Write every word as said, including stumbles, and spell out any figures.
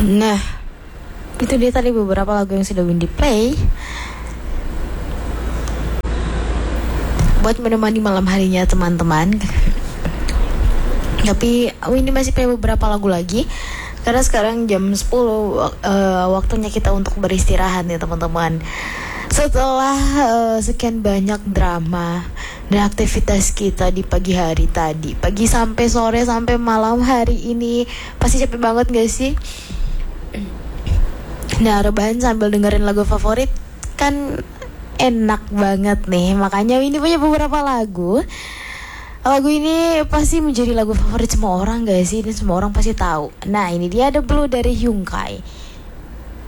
Nah, itu dia tadi beberapa lagu yang sudah Windy play buat menemani malam harinya teman-teman. Tapi Windy masih punya beberapa lagu lagi karena sekarang jam sepuluh, uh, waktunya kita untuk beristirahat nih teman-teman. Setelah uh, sekian banyak drama dan aktivitas kita di pagi hari tadi, pagi sampai sore sampai malam hari ini, pasti capek banget gak sih? Nah, rebahan sambil dengerin lagu favorit kan enak banget nih. Makanya ini punya beberapa lagu. Lagu ini pasti menjadi lagu favorit semua orang gak sih? Dan semua orang pasti tahu. Nah, ini dia ada Blue dari Hyungkai.